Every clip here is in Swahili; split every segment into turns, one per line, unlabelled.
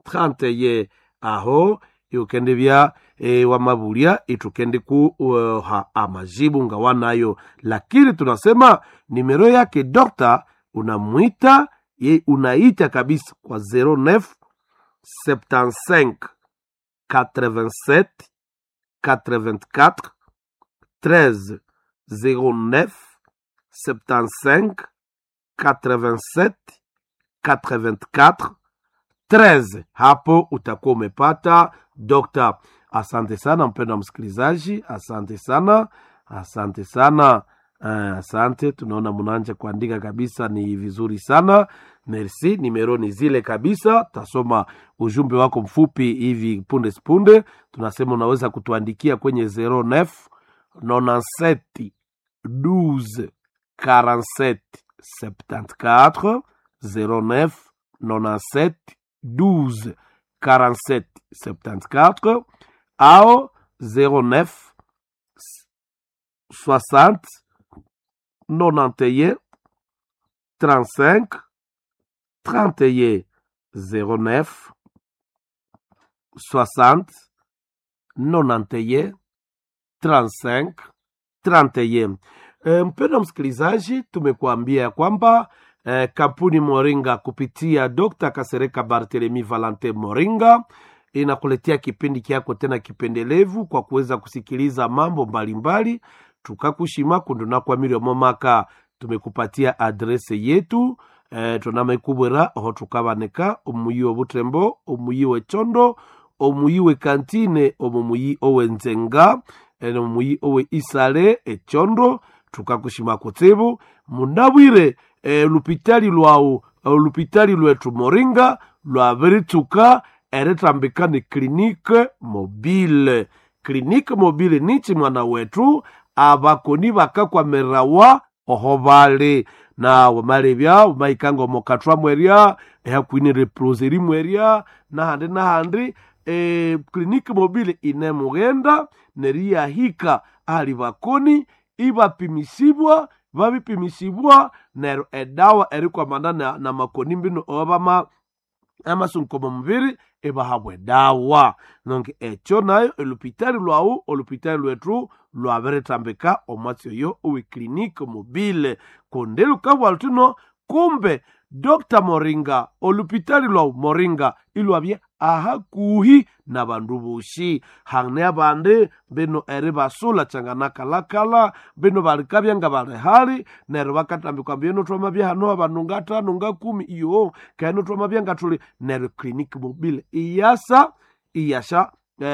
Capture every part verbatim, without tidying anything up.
trente ye aho yukende bya e, wamabulia itukende ku uh, ha, amajibu nga wanayo, lakini tunasema nimero yake dokta unamuita ye, unaita kabisa kwa zero neuf soixante-quinze quatre-vingt-sept quatre-vingt-quatre treize zero neuf soixante-quinze quatre-vingt-sept quatre-vingt-quatre treize. Hapo utakuwa umepata dokta. Asante sana mpendwa msikilizaji, asante sana, asante sana. Uh, asante, tunaona mnaanza kuandika kabisa, ni vizuri sana. Merci, nimero ni zile kabisa. Tasoma ujumbe wako mfupi hivi punde spunde. Tunasema unaweza kutuandikia kwenye zero neuf nonante-sept douze quarante-sept soixante-quatorze zero neuf nonante-sept douze quarante-sept soixante-quatorze au zero neuf soixante quatre-vingt-onze trente-cinq trente et un zero neuf soixante quatre-vingt-onze trente-cinq trente et un. E, mpendwa msikilizaji, tumekuambia kwamba e, kampuni Moringa kupitia Dokta Kasereka Barthelemy Valentin Moringa inakuletea kipindi kyako tena kipendelevu kwa kuweza kusikiliza mambo mbalimbali. Tukakushima kunduna kwa milio momaka tumekupatia adrese yetu. E, tunamekubwera aho tukabaneka omuyi obutembo, omuyi wechondo, omuyi we kantine, omuyi owe nzenga, e, omuyi owe isale echondo. Tukakushima kutsibu munabwire e, lupitali lwao lupitali lwetu Moringa lwa verituka eretambika ni klinike mobile. Klinike mobile nichi mwana wetu abakoni bakakwa merawa ohobale na wamalebya umaikanga mokatwa mweria ehakwini reproseri mweria na hande na hande. E, klinike mobile inemugenda neria hika ali bakoni ibapimisibwa babipimisibwa nero edawa erikwa mandana na makoni mbino obama amasunkomo mubiri ebahabwe dawa. Nonke echo nayo elupitali lwao olupitali lwetu lwaberetambika omwatsi yo uwe klinike mobile kondelu kabwaltuno. Kumbe Dokta Moringa olupitali lwao Moringa ilwabye ahakuhi na bandu boshi hangne abande beno ere basula changanaka lakala beno balikabya nga balehali nero bakatambikwa beno twama bya hano abantu ngata nunga kumi iyo kaino twama bya ngatuli nero clinic mobile iyasa iyasha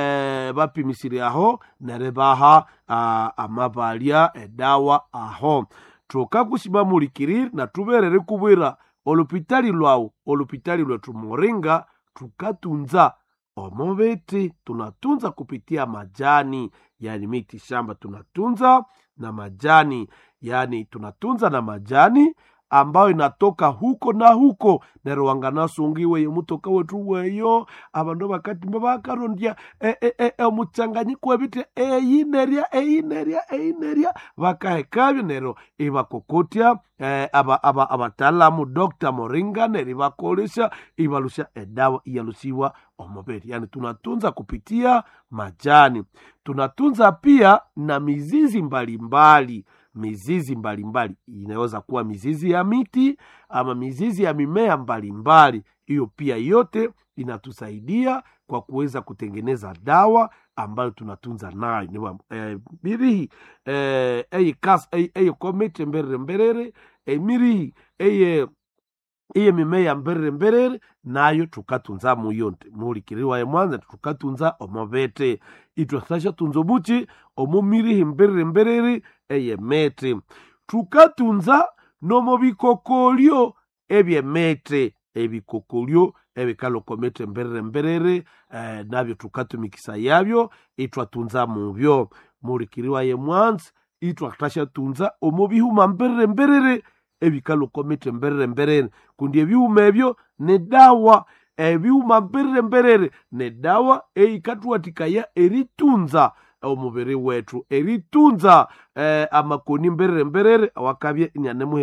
eh bapimisiri aho nere baha uh, amabalia edawa aho tukakushima mulikiriri na tuberere kubwira olupitali lwao olupitali lwetu Moringa tukatunza omobeti. Tunatunza kupitia majani, yani miti shamba tunatunza na majani, yani tunatunza na majani ambayo inatoka huko na huko nero wanganasungiwe yomutoka wetu weyo abando bakati mbakarondia e e e, e muchanganyiko webite e yineria e yineria e yineria bakahekabyo nero ibakokotia e, aba aba abatalamu Dokta Moringa neri bakolesha ibalusha edawa iyalusiwa omoberi. Yani tunatunza kupitia majani, tunatunza pia na mizizi mbalimbali. Mizizi mbalimbali inaweza kuwa mizizi ya miti ama mizizi ya mimea mbalimbali. Hiyo pia yote inatusaidia kwa kuweza kutengeneza dawa ambayo tunatunza nayo. Eh, mirihi eh eye kas eye eye komete mbere mberere eh mirihi eye iye mimea mbere mberere nayo tukatunza muyonte mulikiriwa ya mwanza tukatunza omobete itwasasha tunzo buchi omumirihi mbere mberere eye mete tukatunza nomo bikokolyo ebye mete ebikokolyo ebikalo komete mbere mberere eh, nabyo tukatumikisa yabyo itwatunza mubyo mulikiriwa ye mwanza itwatasha tunza omobihuma mbere mberere ebikalo komete mbere mberere kundi ebyuma ebyo ne dawa ebyuma mbere mberere ne dawa eikatuwatikaya eritunza omubiri wetu eritunza eh, amakoni mbere mberere awakabye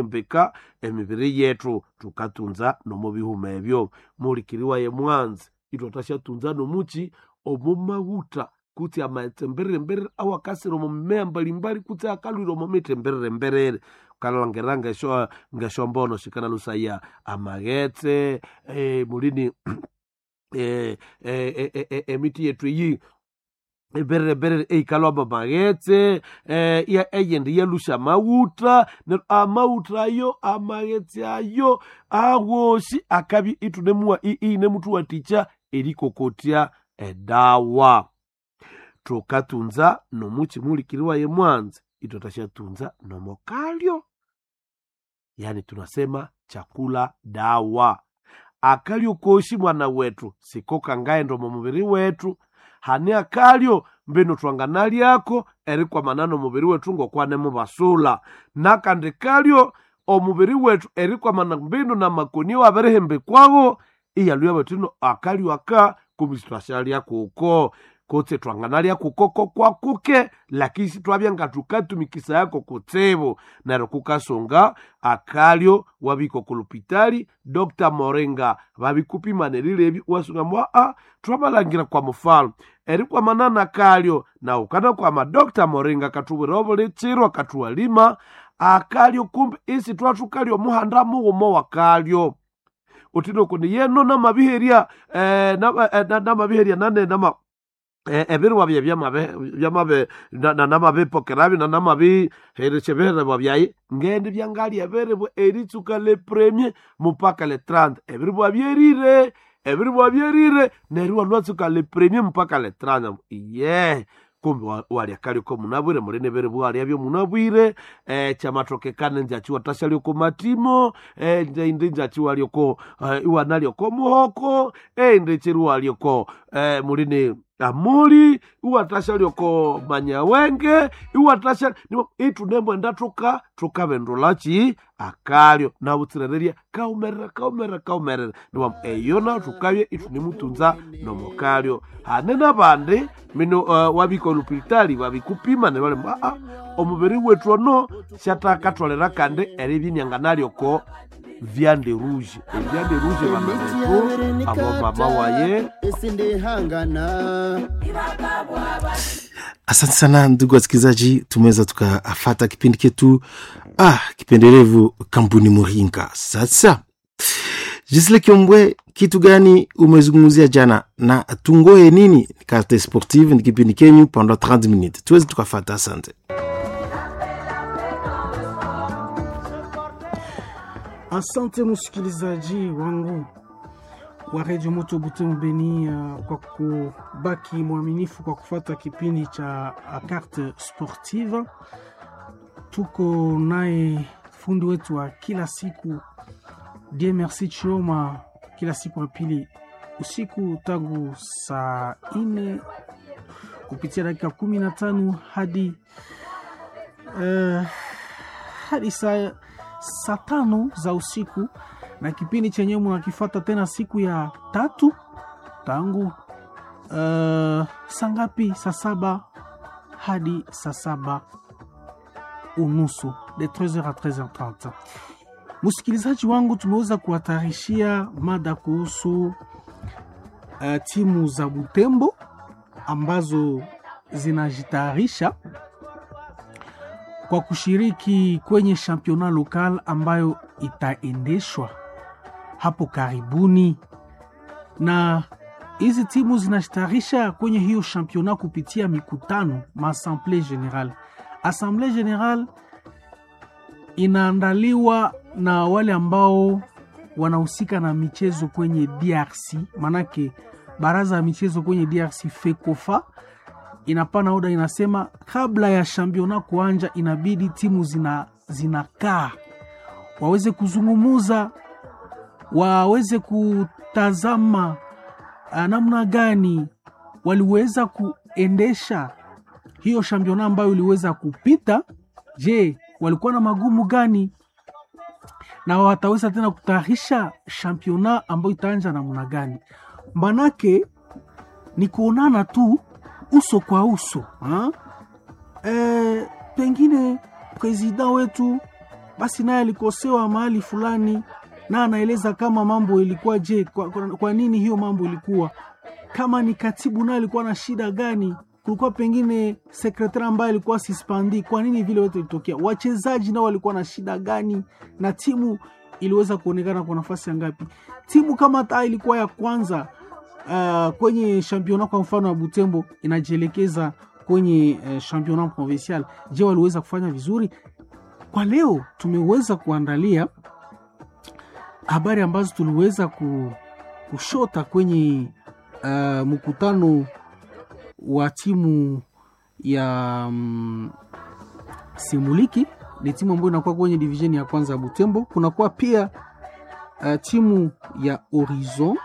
inyanemuhembeka emibiri yetu tukatunza no mubihuma ebyo mulikiriwa ye mwanzi itotasha tunza no muchi omumaguta kuti amatemberere mbere au akasiro mu mmea mbalimbali kuti akalwiro mu mitemberere mbere kalangera ngesho ngesho mbono shikana lusaya amagetse eh mulini eh eh eh emiti yetu yi berere berere eikalwa magetse eh ya eyende yelusha mauta ne amauta ayo amagetse ayo awoshi akabi itunemua ii ne mutu waticha erikokotia edawa tukatunza no muchi mulikiriwa ye mwanze itotasha tunza no mokalyo, yani tunasema chakula dawa. Akalyo koshi mwana wetu sikoka ngaendo mu mubiri wetu hani akalyo mbeno twanganali yako eri kwa manano mubiri wetu ngo kwane mu basula nakande kalyo omubiri wetu eri kwa manano mbeno na makoni wa berehembe kwago iyaluya betino akalyo aka kumistrashali yako uko kote twanganali yako koko kwa kuke lakini twabya ngatukatu mikisa yako kutebo naro kukasonga akalyo wabiko kulupitali Doctor Moringa babikupima nelilebi wasunga mwa a twabalangira kwa mufalo eri kwa manana akalyo na ukana kwa ma Doctor Moringa katuwerobo lechiro katuwalima akalyo kumbe isi twatukalyo muhanda mugo wakalyo utino kuni yeno na mabiheria eh na eh, na, na mabiheria nane na ma eh ebiru wabye byamabe byamabe na na mabe pokerabi na na mabe herechebere wabyayi ngende byangali yaberebo eritsuka le premier mpaka le trente ebiru wabyerire ebiru wabyerire neru wanwatsuka le premier mpaka le trente yeah kumbe wali akali ko munabwire murene bere bwali abyo munabwire eh chamatoke kane njachi watashali ko matimo eh ndinde njachi wali ko uh, iwanali ko muhoko eh ndichiru wali ko eh murine amuli iwatashali ko manyawenge iwatashali itu nembo ndatuka tukabendolachi akalyo na butsirereria kaumerera kaumerera kaumerera niwa eyona tukabye itu nimutunza no mokalyo hanena bande mino uh, wabiko lupitali wabikupima ne bale a omubiri wetu ono shataka twalera kande eribi nyanganalyo ko viande rouge e viande rouge bamanetu abo mama waye
esinde hangana.
Asante sana ndugu wasikilizaji, tumeweza tukafata kipindi ketu ah kipendelevu Kampuni Moringa. Sasa Gisle Kiombwe, kitu gani umezungumzia jana na tungoe nini Carte Sportive ni kipindi kenyu pendant trente minutes. Tuweze tukafata. Asante.
Asante msikilizaji wangu wa Radio Moto Butembo Beni, uh, kwa kubaki mwaminifu kwa kufuata kipindi cha uh, Carte Sportive. Tuko naye fundi wetu wa kila siku Die Merci Choma, kila siku ya pili usiku tangu saa ine kupitia dakika kumi na tano hadi uh, hadi saa saa tano za usiku, na kipindi chenyewe mnakifuata tena siku ya tatu tangu uh, saa ngapi? Saa saba hadi saa saba unusu, de treize heures à treize heures trente. Msikilizaji wangu, tumeweza kuwatarishia mada kuhusu uh, timu za Butembo ambazo zinajitayarisha kwa kushiriki kwenye championnat local ambayo itaendeshwa hapo karibuni, na hizi timu zinashtarisha kwenye hiyo championnat kupitia mikutano ma assemblée générale. Assemblée générale inaandaliwa na wale ambao wanahusika na michezo kwenye D R C, manake baraza ya michezo kwenye D R C FECOFA inapana oda, inasema kabla ya championnat kuanja inabidi timu zina zinakaa waweze kuzungumuza, waweze kutazama namna gani waliweza kuendesha hiyo championnat ambayo iliweza kupita. Je, walikuwa na magumu gani, na wataweza tena kutayarisha championnat ambayo itaanza namna gani? Manake ni kuonana tu uso kwa uso ha? E, pengine president wetu basi naye alikosewa mahali fulani, na anaeleza kama mambo ilikuwa je, kwa, kwa, kwa nini hiyo mambo ilikuwa, kama ni katibu naye alikuwa na shida gani, kulikuwa pengine sekretari ambaye alikuwa suspended, kwa nini vile yote ilitokea, wachezaji nao walikuwa na shida gani, na timu iliweza kuonekana kwa nafasi ya ngapi. Timu kama taa ilikuwa ya kwanza uh, kwenye championnat kwa mfano wa Butembo inajielekeza kwenye uh, championnat provincial. Je, waliweza kufanya vizuri? Kwa leo tumeweza kuandalia habari ambazo tuliweza kushota kwenye uh, mkutano wa timu ya um, Semuliki. Ni timu ambayo inakuwa kwenye division ya kwanza ya Butembo. Kunakuwa pia uh, timu ya Horizon.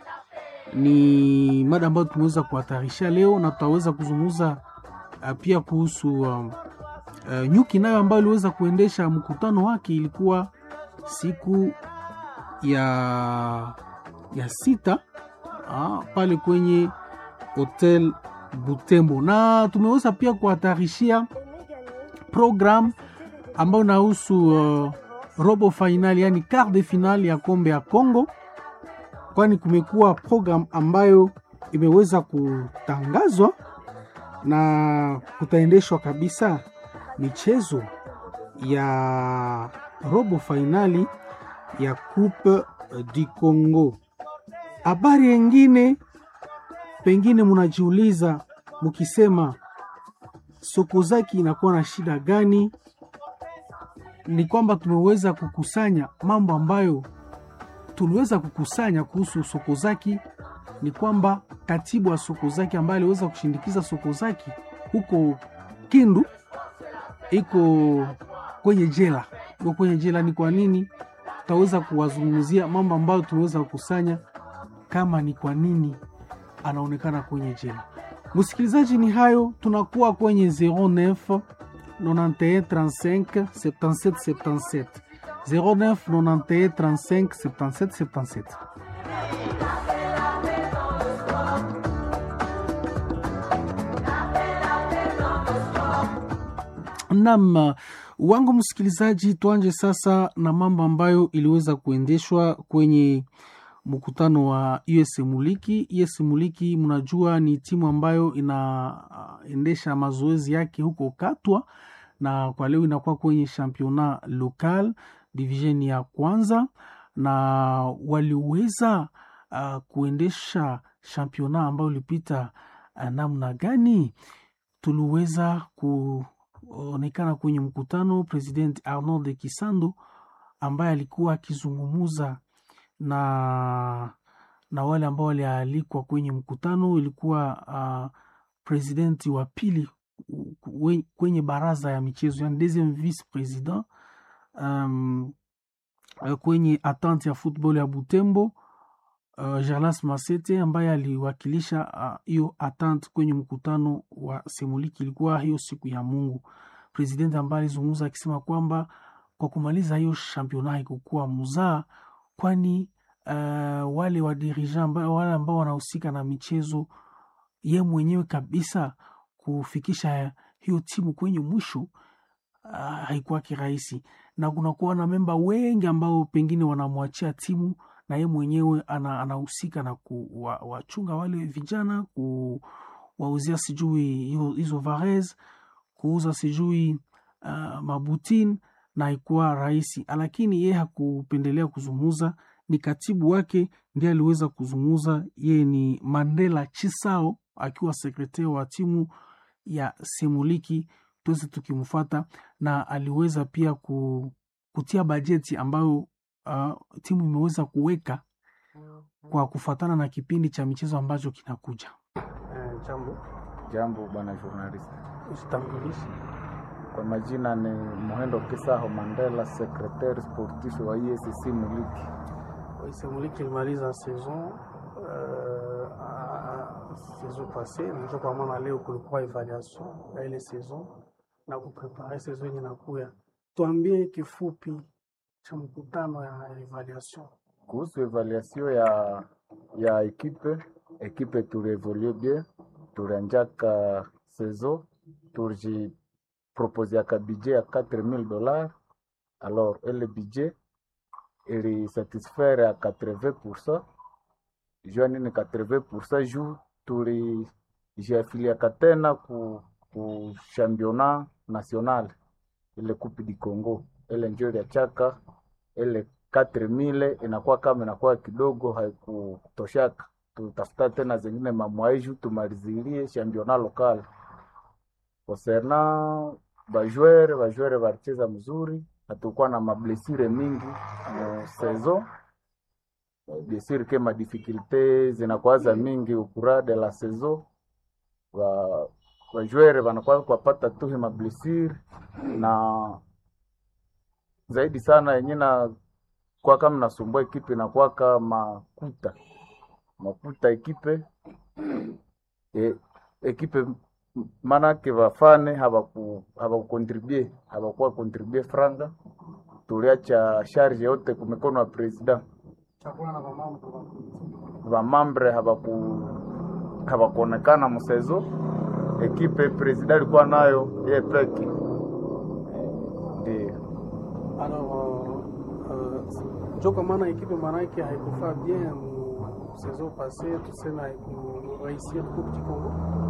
Ni mada ambayo tumeweza kuhatarisha leo, na tutaweza kuzungumza uh, pia kuhusu um, uh, Nyuki nayo ambayo iliweza kuendesha mkutano wake, ilikuwa siku ya ya sita uh, pale kwenye Hotel Butembo. Na tumeweza pia kuhatarishia program ambayo inahusu uh, robo finali, yani quart de finale ya kombe ya Kongo, kwani kumekuwa program ambayo imeweza kutangazwa na kutaendeshwa kabisa michezo ya robo finali ya Coupe du Congo. Habari nyingine pengine mnajiuliza mkisema Sokozaki inakuwa na shida gani, ni kwamba tumeweza kukusanya mambo ambayo tuliweza kukusanya kuhusu Sokozaki. Ni kwamba katibu wa Sokozaki ambaye aliweza kushindikiza Sokozaki huko Kindu iko kwenye jela. Iko kwenye jela. Ni kwa nini? Tutaweza kuwazungumzia mambo ambayo tuliweza kukusanya, kama ni kwa nini anaonekana kwenye jela. Msikilizaji, ni hayo. Tunakuwa kwenye zero neuf quatre-vingt-onze trente-cinq soixante-dix-sept soixante-dix-sept zero neuf quatre-vingt-onze trente-cinq soixante-dix-sept soixante-dix-sept. Nam wangu msikilizaji, tuanje sasa na mambo ambayo iliweza kuendeshwa kwenye mkutano wa U S Semuliki. U S Semuliki mnajua ni timu ambayo inaendesha mazoezi yake huko Katwa, na kwa leo inakuwa kwenye championnat local division ya kwanza, na waliweza uh, kuendesha championnat ambayo ilipita uh, namna gani. Tuliweza kuonekana kwenye mkutano President Arnold de Kisando ambaye alikuwa akizungumuza na na wale ambao walialikwa kwenye mkutano. Ilikuwa uh, presidenti wa pili kwenye baraza ya michezo, yani deuxième vice president um, kwenye attente ya football ya Butembo, uh, Gerlas Masete ambaye aliwakilisha hiyo uh, attente kwenye mkutano wa Semuliki. Ilikuwa hiyo siku ya Mungu. President ambaye alizungumza akisema kwamba kwa kumaliza hiyo championnat haikukuwa mzaa, kwani uh, wale wa dirigeant wale ambao wanahusika na michezo, ye mwenyewe kabisa kufikisha hiyo timu kwenye mwisho uh, haikuwa kirahisi, na kunakuwa na memba wengi ambao pengine wanamwachia timu, na ye mwenyewe anahusika na kuwachunga wale vijana, kuwauzia sijui hizo varez, kuuza sijui uh, mabutin, na haikuwa rahisi. Lakini yeye hakupendelea kuzungumza, ni katibu wake ndiye aliweza kuzungumza. Yeye ni Mandela Chisao, akiwa sekretari wa timu ya Semuliki, tuweze tukimfuata, na aliweza pia kutia bajeti ambayo uh, timu imeweza kuweka kwa kufuatana na kipindi cha michezo ambacho kinakuja.
Uh, jambo jambo bwana journalist,
usitambulishi.
Kwa majina ni Mohendo Kisaho Mandela, secrétaire sportif wa U S Semuliki.
Semuliki ilimaliza saison euh, saison passée, ndio kwa maana leo kulikuwa evaluation ya ile saison na kuprepare saison inayokuja. Tuambie kifupi cha mkutano ya evaluation.
Kuhusu evaluation ya ya equipe equipe tulievolue bien, tulianjaka saison turji proposer un budget à quatre mille dollars. Alors, et le budget, ili satisfaire a quatre-vingts pour cent. Jua nini quatre-vingts pour cent juu tulijiafiliaka tena ku, ku championnat national ile Coupe du Congo ile njo iliachaka ile quatre mille inakuwa kama inakuwa kidogo haikutoshaka, tutafuta tena zingine mamwaiju tumalizilie championnat local. Concernant bajoueur bajoueur balicheza mzuri, hatukuwa na mablessure mingi mu saison. Bien sûr que ma difficulté zinakuwa za mingi au cours de la saison, wa bajoueur banakuwa kupata tu ma blessure, na zaidi sana yenyewe na kwa kama nasumbua ekipe na kwa kama makuta makuta ekipe e, ekipe mana ke bafane habaku habakukontribue habakuwa kontribue franga, tuliacha charge yote kumikono wa president. Bamambre habaku habakuonekana msezo, ekipe president alikuwa nayo yeye peke. Ndio
alors joka maana ekipe maana yake haikufaa bien saison passée, tuseme haikuréussir Coupe du Congo.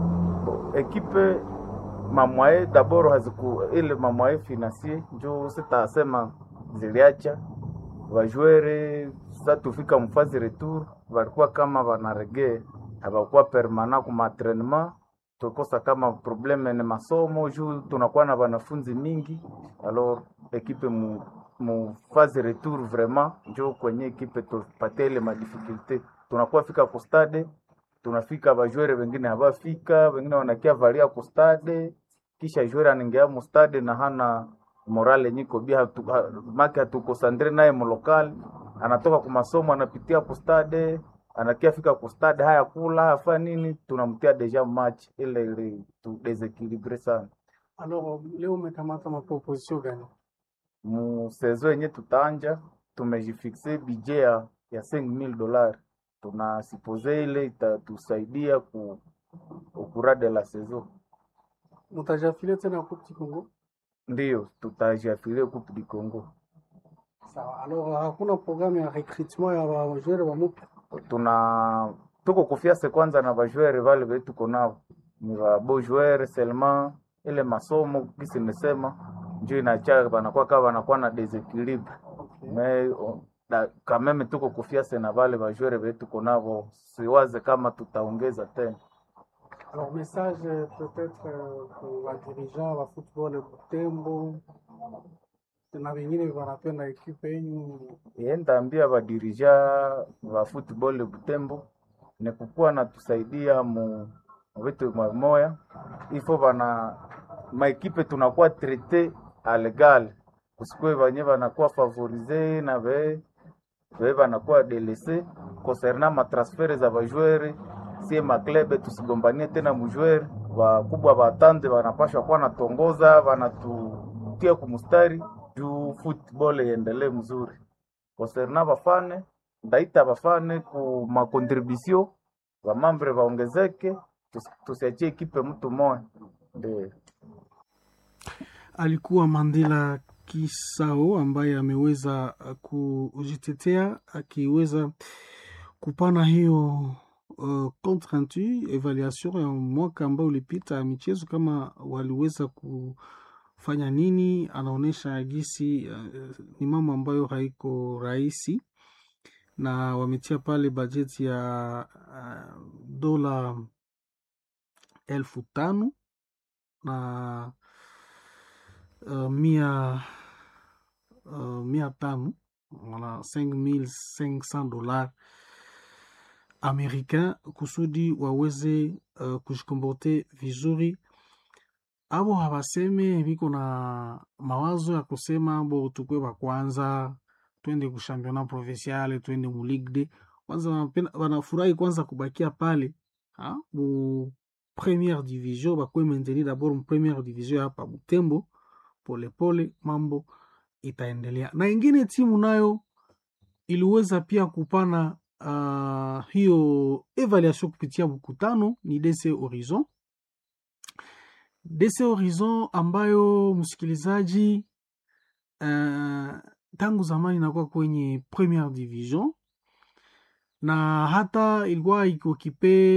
Ekipe mamwae d'abord haziku ile mamwae financier njo sitasema ziliacha bajoueur. Sasa tufika mfazi retour walikuwa kama wanarege habakuwa permanent kwa entraînement, tukosa kama probleme ni masomo juu tunakuwa na wanafunzi mingi. Alors ekipe mu, mu phase retour vraiment njo kwenye ekipe tupatie ile ma difficulté, tunakuwa fika ku stade tunafika bajoueur wengine habafika, wengine wanakia valia ku stade, kisha joueur aningea mu stade na hana morale nyiko bia maki hatukosandre naye mu local, anatoka kwa masomo anapitia ku stade anakia fika ku stade haya kula afa nini, tunamtia deja match ile ile tu deséquilibré sana.
Alors leo umekamata ma proposition gani?
Mu saison yenye tutanja tumejifixe budget ya, ya cinq mille dollars. Tunasipose ile itatusaidia ku ukura de la saison.
Mutajafile tena Coupe du Congo?
Ndio, tutajafile Coupe du Congo.
Sawa. Alors hakuna programme ya recrutement ya bajoueur wa mupya?
Tuna tuko confiance kwanza na bajoueur wale wetu tuko nao. Ni ba bajoueur seulement ile masomo kisi nimesema ndio inacha banakuwa kama banakuwa na déséquilibre. Okay. Mais na kameme tuko confiance na wale bajoueur wetu tuko nao, siwaze kama tutaongeza tena.
Alors message peut-être pour les dirigeants wa football Butembo na wengine wanapenda ekipe yenu.
Yenda ambia ba dirija wa football Butembo ni kukua na tusaidia mu vitu moya, ifo bana ma ekipe tunakuwa traité à légal, kusikwe banye banakuwa favoriser na be be banakuwa délaissé concernant ma transfert za ba joueurs. Si ma club tusigombanie tena mjoueur wakubwa batande wanapashwa kuwa natongoza wanatutia kumustari juu football iendelee mzuri. Concernant bafane ndaita bafane ku ma contribution wa membre waongezeke, tusiachie ekipe mtu mmoja. Ndio
alikuwa Mandela Kisao ambaye ameweza kujitetea akiweza kupana hiyo Uh, contre intu evaluation ya mwaka ambao ulipita michezo kama waliweza kufanya nini. Anaonesha gisi uh, ni mambo ambayo haiko rahisi, na wametia pale bajeti ya uh, dola elfu tano na uh, mia uh, mia tano wala cinq mille cinq cents dollars Americain kusudi waweze uh, kujikombote vizuri. Abo habaseme biko na mawazo ya kusema abo tukwe ba kwanza twende ku championnat provincial, twende mu ligue de kwanza. Wanafurahi kwanza kubakia pale ha mu première division, bakwe maintenir d'abord mu première division hapa Butembo. Pole pole mambo itaendelea, na ingine timu nayo iliweza pia kupana Uh, hiyo evaluation kupitia mkutano ni D C Horizon. D C Horizon ambayo msikilizaji uh, tangu zamani inakuwa kwenye première division na hata ilikuwa ikiokipe